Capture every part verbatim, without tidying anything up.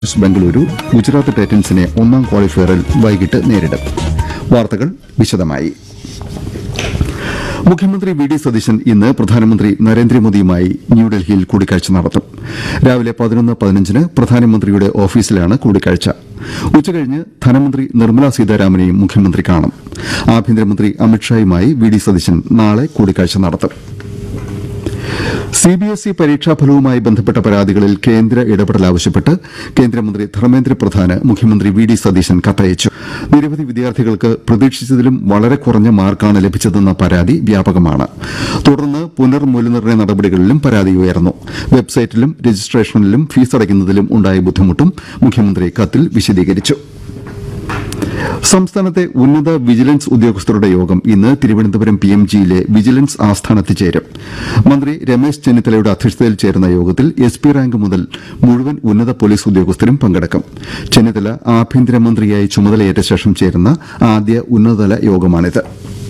ബംഗളൂരു ഗുജറാത്ത് ടൈറ്റൻസിനെ ഒന്നാം ക്വാളിഫയറിൽ വൈകിട്ട് നേരിടും. വാർത്തകൾ വിശദമായി. മുഖ്യമന്ത്രി വി ഡി സതീശൻ ഇന്ന് പ്രധാനമന്ത്രി നരേന്ദ്രമോദിയുമായി ന്യൂഡൽഹിയിൽ കൂടിക്കാഴ്ച നടത്തും. രാവിലെ പതിനൊന്ന് പതിനഞ്ചിന് പ്രധാനമന്ത്രിയുടെ ഓഫീസിലാണ് കൂടിക്കാഴ്ച. ഉച്ചകഴിഞ്ഞ് ധനമന്ത്രി നിർമ്മലാ സീതാരാമനെയും മുഖ്യമന്ത്രി കാണും. ആഭ്യന്തരമന്ത്രി അമിത്ഷായുമായി വി ഡി സതീശൻ നാളെ കൂടിക്കാഴ്ച നടത്തും. സിബിഎസ്ഇ പരീക്ഷാഫലവുമായി ബന്ധപ്പെട്ട പരാതികളിൽ കേന്ദ്ര ഇടപെടൽ ആവശ്യപ്പെട്ട് കേന്ദ്രമന്ത്രി ധർമ്മേന്ദ്ര പ്രധാന് മുഖ്യമന്ത്രി വി ഡി സതീശൻ കത്തയച്ചു. നിരവധി വിദ്യാർത്ഥികൾക്ക് പ്രതീക്ഷിച്ചതിലും വളരെ കുറഞ്ഞ മാർക്കാണ് ലഭിച്ചതെന്ന പരാതി വ്യാപകമാണ്. തുടർന്ന് പുനർമൂല്യനിർണ്ണയ നടപടികളിലും പരാതി ഉയർന്നു. വെബ്സൈറ്റിലും രജിസ്ട്രേഷനിലും ഫീസ് അടയ്ക്കുന്നതിലും ഉണ്ടായ ബുദ്ധിമുട്ടും മുഖ്യമന്ത്രി കത്തിൽ വിശദീകരിച്ചു. സംസ്ഥാനത്തെ ഉന്നത വിജിലൻസ് ഉദ്യോഗസ്ഥരുടെ യോഗം ഇന്ന് തിരുവനന്തപുരം പി എം ജിയിലെ വിജിലൻസ് ആസ്ഥാനത്ത് ചേരും. മന്ത്രി രമേശ് ചെന്നിത്തലയുടെ അധ്യക്ഷതയിൽ ചേരുന്ന യോഗത്തിൽ എസ് പി റാങ്ക് മുതൽ മുഴുവൻ ഉന്നത പോലീസ് ഉദ്യോഗസ്ഥരും പങ്കെടുക്കും. ചെന്നിത്തല ആഭ്യന്തരമന്ത്രിയായി ചുമതലയേറ്റ ശേഷം ചേരുന്ന ആദ്യ ഉന്നതതല യോഗമാണിത്.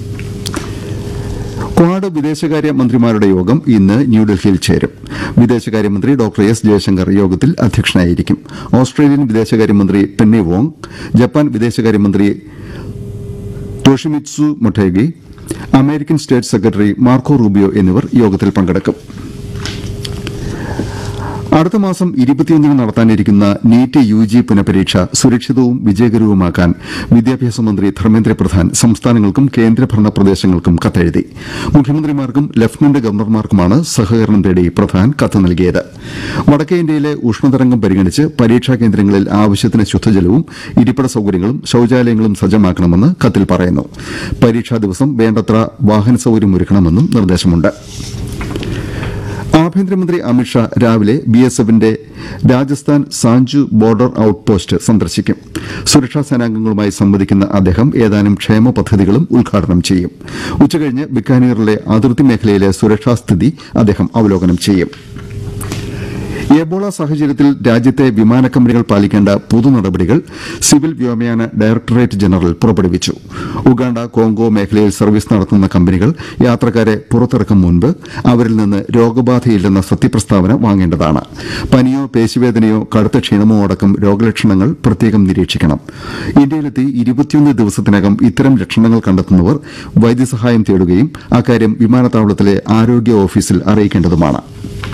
ക്വാഡ് വിദേശകാര്യ മന്ത്രിമാരുടെ യോഗം ഇന്ന് ന്യൂഡൽഹിയിൽ ചേരും. വിദേശകാര്യമന്ത്രി ഡോക്ടർ എസ് ജയശങ്കർ യോഗത്തിൽ അധ്യക്ഷനായിരിക്കും. ഓസ്ട്രേലിയൻ വിദേശകാര്യമന്ത്രി പെന്നി വോങ്, ജപ്പാൻ വിദേശകാര്യമന്ത്രി തോഷിമിത്സു Motegi, American state secretary Marco Rubio എന്നിവർ യോഗത്തിൽ പങ്കെടുക്കും. അടുത്ത മാസം ഇരുപത്തിയൊന്നിന് നടത്താനിരിക്കുന്ന നീറ്റ് യു ജി പുനഃപരീക്ഷ സുരക്ഷിതവും വിജയകരവുമാക്കാൻ വിദ്യാഭ്യാസ മന്ത്രി ധർമ്മേന്ദ്ര പ്രധാൻ സംസ്ഥാനങ്ങൾക്കും കേന്ദ്രഭരണ പ്രദേശങ്ങൾക്കും കത്തെഴുതി. മുഖ്യമന്ത്രിമാർക്കും ലഫ്റ്റനന്റ് ഗവർണർമാർക്കുമാണ് സഹകരണം തേടി പ്രധാൻ കത്ത് നൽകിയത്. വടക്കേ ഇന്ത്യയിലെ ഉഷ്ണതരംഗം പരിഗണിച്ച് പരീക്ഷാ കേന്ദ്രങ്ങളിൽ ആവശ്യത്തിന് ശുദ്ധജലവും ഇരിപ്പിട സൌകര്യങ്ങളും ശൌചാലയങ്ങളും സജ്ജമാക്കണമെന്ന് കത്തിൽ പറയുന്നു. പരീക്ഷാ ദിവസം വേണ്ടത്ര വാഹന സൌകര്യം ഒരുക്കണമെന്നും നിർദ്ദേശമുണ്ട്. ആഭ്യന്തരമന്ത്രി അമിത്ഷാ രാവിലെ ബി എസ് എഫിന്റെ Rajasthan Sancho border out post സന്ദർശിക്കും. സുരക്ഷാ സേനാംഗങ്ങളുമായി സംവദിക്കുന്ന അദ്ദേഹം ഏതാനും ക്ഷേമ പദ്ധതികളും ഉദ്ഘാടനം ചെയ്യും. ഉച്ചകഴിഞ്ഞ് ബിക്കാനീറിലെ അതിർത്തി മേഖലയിലെ സുരക്ഷാ സ്ഥിതി അദ്ദേഹം അവലോകനം ചെയ്യും. എബോള സാഹചര്യത്തിൽ രാജ്യത്തെ വിമാന കമ്പനികൾ പാലിക്കേണ്ട പൊതു നടപടികൾ സിവിൽ വ്യോമയാന ഡയറക്ടറേറ്റ് ജനറൽ പുറപ്പെടുവിച്ചു. ഉഗാണ്ട, കോങ്കോ മേഖലയിൽ സർവീസ് നടത്തുന്ന കമ്പനികൾ യാത്രക്കാരെ പുറത്തിറക്കും മുൻപ് അവരിൽ നിന്ന് രോഗബാധയില്ലെന്ന സത്യപ്രസ്താവന വാങ്ങേണ്ടതാണ്. പനിയോ പേശിവേദനയോ കടുത്ത ക്ഷീണമോ അടക്കം രോഗലക്ഷണങ്ങൾ പ്രത്യേകം നിരീക്ഷിക്കണം. ഇന്ത്യയിലെത്തി ഇരുപത്തിയൊന്ന് ദിവസത്തിനകം ഇത്തരം ലക്ഷണങ്ങൾ കണ്ടെത്തുന്നവർ വൈദ്യസഹായം തേടുകയും അക്കാര്യം വിമാനത്താവളത്തിലെ ആരോഗ്യ ഓഫീസിൽ അറിയിക്കേണ്ടതുമാണ്.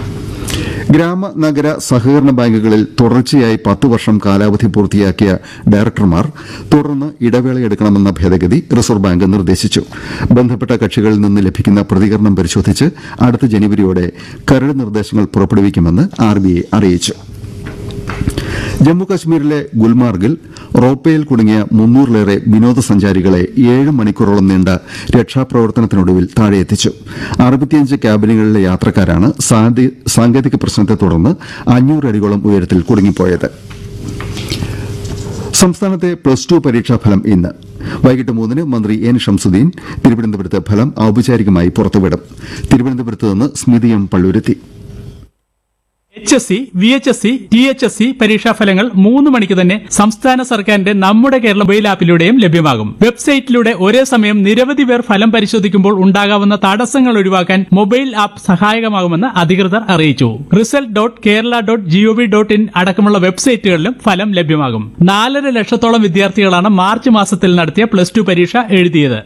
ഗ്രാമ നഗര സഹകരണ ബാങ്കുകളിൽ തുടർച്ചയായി പത്ത് വർഷം കാലാവധി പൂർത്തിയാക്കിയ ഡയറക്ടർമാർ തുടർന്ന് ഇടവേളയെടുക്കണമെന്ന ഭേദഗതി റിസർവ് ബാങ്ക് നിർദ്ദേശിച്ചു. ബന്ധപ്പെട്ട കക്ഷികളിൽ നിന്ന് ലഭിക്കുന്ന പ്രതികരണം പരിശോധിച്ച് അടുത്ത ജനുവരിയോടെ കരട് നിർദ്ദേശങ്ങൾ പുറപ്പെടുവിക്കുമെന്ന് ആർ ബി ഐ അറിയിച്ചു. ജമ്മുകശ്മീരിലെ ഗുൽമാർഗിൽ റോപ്പയിൽ കുടുങ്ങിയ മുന്നൂറിലേറെ വിനോദസഞ്ചാരികളെ ഏഴ് മണിക്കൂറോളം നീണ്ട രക്ഷാപ്രവർത്തനത്തിനൊടുവിൽ താഴെയെത്തിച്ചു. അറുപത്തിയഞ്ച് ക്യാബിനുകളിലെ യാത്രക്കാരാണ് സാങ്കേതിക പ്രശ്നത്തെ തുടർന്ന് അഞ്ഞൂറ് അടിയോളം ഉയരത്തിൽ കുടുങ്ങിപ്പോയത്. സംസ്ഥാനത്തെ പ്ലസ് ടു പരീക്ഷാഫലം ഇന്ന് വൈകിട്ട് മൂന്നിന് മന്ത്രി എൻ ഷംസുദ്ദീൻ തിരുവനന്തപുരത്ത് ഫലം ഔപചാരികമായി പുറത്തുവിടും. തിരുവനന്തപുരത്ത് നിന്ന് സ്മിതി M Palluruthy. H S C, V H S C, T H S C പരീക്ഷാഫലങ്ങൾ മൂന്ന് മണിക്ക് തന്നെ സംസ്ഥാന സർക്കാരിന്റെ നമ്മുടെ കേരള മൊബൈൽ ആപ്പിലൂടെയും ലഭ്യമാകും. വെബ്സൈറ്റിലൂടെ ഒരേ സമയം നിരവധി പേർ ഫലം പരിശോധിക്കുമ്പോൾ ഉണ്ടാകാവുന്ന തടസ്സങ്ങൾ ഒഴിവാക്കാൻ മൊബൈൽ ആപ്പ് സഹായകമാകുമെന്ന് അധികൃതർ അറിയിച്ചു. Result dot Kerala dot G O V dot in അടക്കമുള്ള വെബ്സൈറ്റുകളിലും ഫലം ലഭ്യമാകും. നാലര ലക്ഷത്തോളം വിദ്യാർത്ഥികളാണ് മാർച്ച് മാസത്തിൽ നടത്തിയ പ്ലസ് ടു പരീക്ഷ എഴുതിയത്.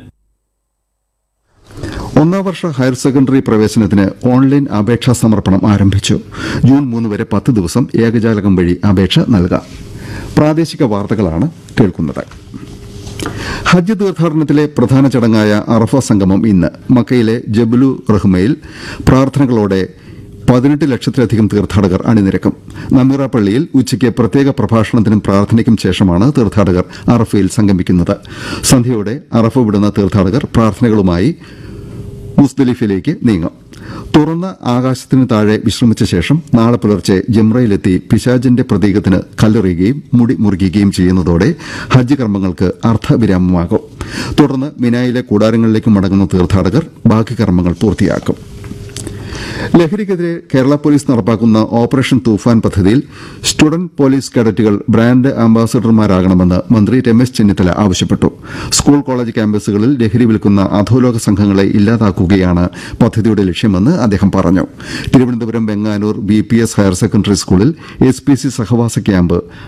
ഒന്നാം വർഷ ഹയർ സെക്കൻഡറി പ്രവേശനത്തിന് ഓൺലൈൻ അപേക്ഷാ സമർപ്പണം ആരംഭിച്ചു. ജൂൺ മൂന്ന് വരെ പത്ത് ദിവസം ഏകജാലകം വഴി അപേക്ഷ നൽകാം. പ്രാദേശിക വാർത്തകളാണ് കേൾക്കുന്നത്. ഹജ്ജ് തീർത്ഥാടനത്തിലെ പ്രധാന ചടങ്ങായ അറഫ സംഗമം ഇന്ന് മക്കയിലെ ജബലു റഹ്മയിൽ പ്രാർത്ഥനകളോടെ പതിനെട്ട് ലക്ഷത്തിലധികം തീർത്ഥാടകർ അണിനിരക്കും. നമീറ പള്ളിയിൽ ഉച്ചയ്ക്ക് പ്രത്യേക പ്രഭാഷണത്തിനും പ്രാർത്ഥനയ്ക്കും ശേഷമാണ് തീർത്ഥാടകർ അറഫയിൽ സംഗമിക്കുന്നത്. സന്ധ്യയോടെ അറഫ വിടുന്ന തീർത്ഥാടകർ പ്രാർത്ഥനകളുമായി മുസ്ദലിഫയിലേക്ക് നീങ്ങും. തുറന്ന ആകാശത്തിന് താഴെ വിശ്രമിച്ച ശേഷം നാളെ പുലർച്ചെ ജംറയിലെത്തി പിശാചിന്റെ പ്രതീകത്തിന് കല്ലെറിയുകയും മുടി മുറിക്കുകയും ചെയ്യുന്നതോടെ ഹജ്ജ് കർമ്മങ്ങൾക്ക് അർത്ഥവിരാമമാകും. തുടർന്ന് മിനായിലെ കൂടാരങ്ങളിലേക്ക് മടങ്ങുന്ന തീർത്ഥാടകർ ബാക്കി കർമ്മങ്ങൾ പൂർത്തിയാക്കും. ലഹരിക്കെതിരെ കേരള പോലീസ് നടപ്പാക്കുന്ന ഓപ്പറേഷൻ തൂഫാൻ പദ്ധതിയിൽ സ്റ്റുഡന്റ് പോലീസ് കേഡറ്റുകൾ ബ്രാൻഡ് അംബാസഡർമാരാകണമെന്ന് മന്ത്രി രമേശ് ചെന്നിത്തല ആവശ്യപ്പെട്ടു. സ്കൂൾ കോളേജ് ക്യാമ്പസുകളിൽ ലഹരി വിൽക്കുന്ന അധോലോക സംഘങ്ങളെ ഇല്ലാതാക്കുകയാണ് പദ്ധതിയുടെ ലക്ഷ്യമെന്ന് അദ്ദേഹം പറഞ്ഞു. Thiruvananthapuram Venganoor B P S higher secondary സ്കൂളിൽ എസ് പി സി സഹവാസ ക്യാമ്പ്